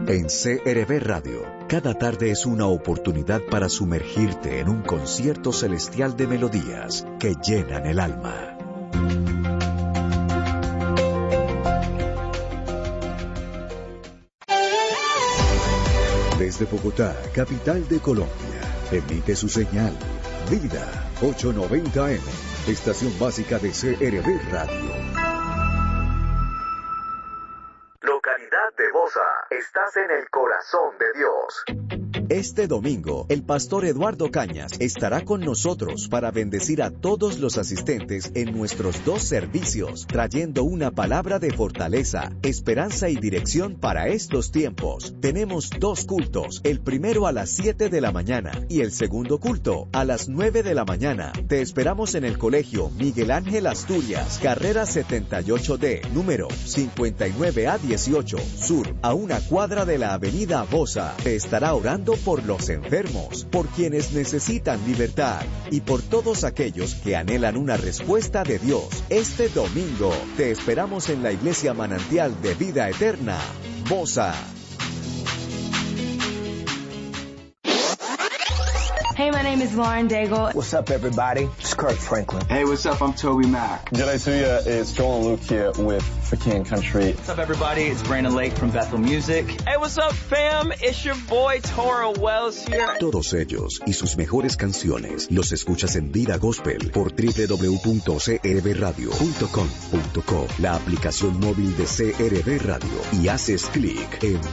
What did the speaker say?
En CRB Radio, cada tarde es una oportunidad para sumergirte en un concierto celestial de melodías que llenan el alma. Desde Bogotá, capital de Colombia, emite su señal Vida 890M, estación básica de CRB Radio. Localidad de Bosa, estás en el corazón de Dios. Este domingo, el pastor Eduardo Cañas estará con nosotros para bendecir a todos los asistentes en nuestros 2 servicios, trayendo una palabra de fortaleza, esperanza y dirección para estos tiempos. Tenemos 2 cultos, el primero a las 7 de la mañana y el segundo culto a las 9 de la mañana. Te esperamos en el Colegio Miguel Ángel Asturias, carrera 78D, número 59A18, sur, a una cuadra de la avenida Bosa. Te estará orando por los enfermos, por quienes necesitan libertad y por todos aquellos que anhelan una respuesta de Dios. Este domingo te esperamos en la Iglesia Manantial de Vida Eterna, Bosa. Hey, my name is Lauren Daigle. What's up, everybody? It's Kirk Franklin. Hey, what's up? I'm Toby Mac. G'day to you. It's Joel and Luke here with For King Country. What's up, everybody? It's Brandon Lake from Bethel Music. Hey, what's up, fam? It's your boy, Toro Wells here. Todos ellos y sus mejores canciones los escuchas en Vida Gospel por www.crbradio.com.co, la aplicación móvil de CRB Radio, y haces clic en